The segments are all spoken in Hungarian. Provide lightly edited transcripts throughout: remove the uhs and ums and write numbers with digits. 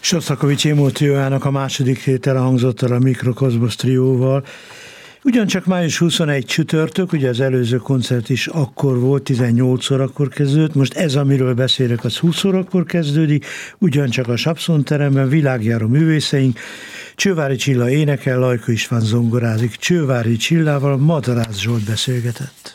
Sostakovics Imre triójának a második tétele hangzott el a Mikrokozmosz trióval. Ugyancsak május 21 csütörtök, ugye az előző koncert is akkor volt, 18 órakor kezdődött, most ez, amiről beszélek, az 20 órakor kezdődik, ugyancsak a Sapszon teremben, világjáró művészeink, Csővári Csilla énekel, Lajko István zongorázik. Csővári Csillával Madarász Zsolt beszélgetett.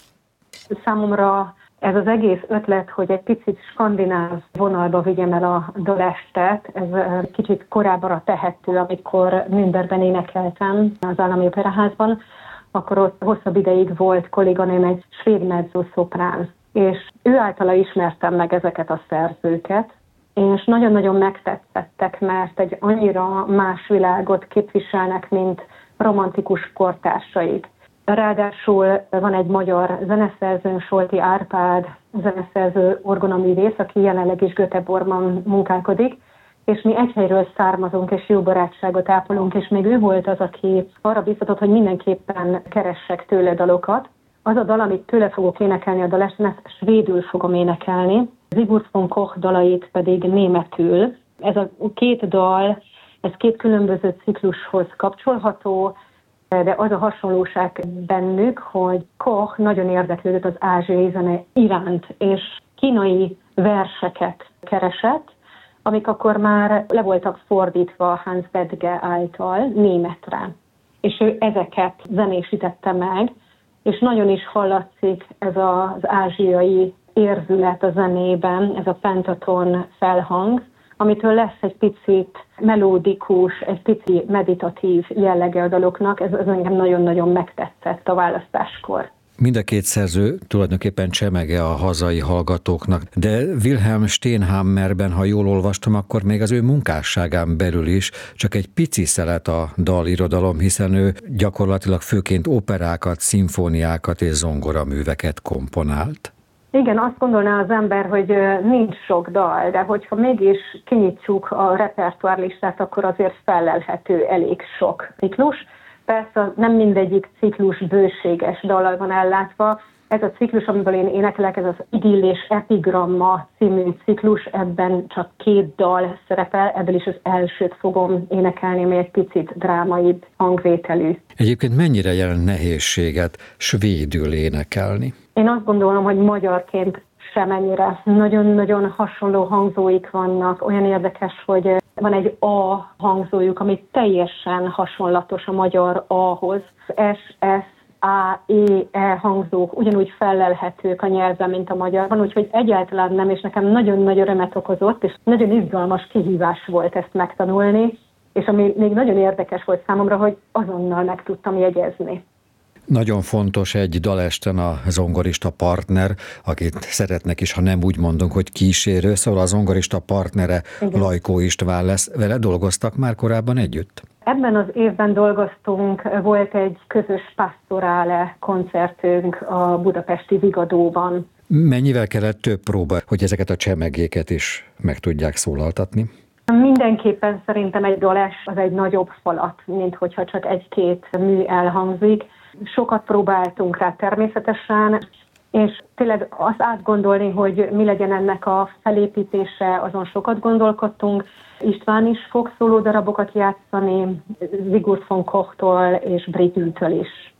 Számomra ez az egész ötlet, hogy egy picit skandináv vonalba vigyem el a dalestet, ez kicsit korábbra tehető, amikor Nürnbergben énekeltem az Állami Operaházban, akkor ott hosszabb ideig volt kolléganőm egy svéd mezzoszoprán, és ő általa ismertem meg ezeket a szerzőket, és nagyon-nagyon megtetszettek, mert egy annyira más világot képviselnek, mint romantikus kortársaik. Ráadásul van egy magyar zeneszerző, Solti Árpád, zeneszerző orgonaművész, aki jelenleg is Göteborgban munkálkodik, és mi egy helyről származunk, és jó barátságot ápolunk, és még ő volt az, aki arra biztatott, hogy mindenképpen keressek tőle dalokat. Az a dal, amit tőle fogok énekelni a dalesten, ezt svédül fogom énekelni, Sigurd von Koch dalait pedig németül. Ez a két dal, ez két különböző ciklushoz kapcsolható, de az a hasonlóság bennük, hogy Koch nagyon érdeklődött az ázsiai zene iránt, és kínai verseket keresett, amik akkor már le voltak fordítva Hans Bedge által németre. És ő ezeket zenésítette meg, és nagyon is hallatszik ez az ázsiai érzület a zenében, ez a pentaton felhang, amitől lesz egy picit melódikus, egy pici meditatív jellege a daloknak, ez engem nagyon-nagyon megtetszett a választáskor. Mind a két szerző tulajdonképpen csemege a hazai hallgatóknak, de Wilhelm Steenhammerben, ha jól olvastam, akkor még az ő munkásságán belül is csak egy pici szelet a dalirodalom, hiszen ő gyakorlatilag főként operákat, szimfóniákat és zongoraműveket komponált. Igen, azt gondolná az ember, hogy nincs sok dal, de hogyha mégis kinyitjuk a repertoárlistát, akkor azért felelhető elég sok ciklus. Persze nem mindegyik ciklus bőséges dallal van ellátva. Ez a ciklus, amiből én énekelek, ez az Idill és Epigramma című ciklus, ebben csak 2 dal szerepel, ebből is az elsőt fogom énekelni, ami egy picit drámaibb hangvételű. Egyébként mennyire jelent nehézséget svédül énekelni? Én azt gondolom, hogy magyarként semennyire. Nagyon-nagyon hasonló hangzóik vannak. Olyan érdekes, hogy van egy A hangzójuk, ami teljesen hasonlatos a magyar A-hoz. S, S, A, E hangzók ugyanúgy fellelhetők a nyelvben, mint a magyarban, úgyhogy egyáltalán nem, és nekem nagyon nagy örömet okozott, és nagyon izgalmas kihívás volt ezt megtanulni, és ami még nagyon érdekes volt számomra, hogy azonnal meg tudtam jegyezni. Nagyon fontos egy dalesten a zongorista partner, akit szeretnek is, ha nem úgy mondunk, hogy kísérő, szóval a zongorista partnere igen. Lajko István lesz. Vele dolgoztak már korábban együtt? Ebben az évben dolgoztunk, volt egy közös pastorále koncertünk a budapesti Vigadóban. Mennyivel kellett több próba, hogy ezeket a csemegéket is meg tudják szólaltatni? Mindenképpen szerintem egy daless az egy nagyobb falat, mint hogyha csak 1-2 mű elhangzik. Sokat próbáltunk rá természetesen, és tényleg azt átgondolni, hogy mi legyen ennek a felépítése, azon sokat gondolkodtunk. István is fog szóló darabokat játszani, Sigurd von Kochtól és Brightől is.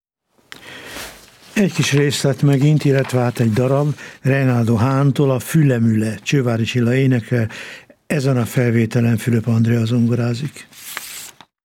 Egy kis részlet megint, illetve hát egy darab, Reynaldo Hántól, a Fülemüle, Csővári Csilla énekel, ezen a felvételen Fülöp Andrea zongorázik.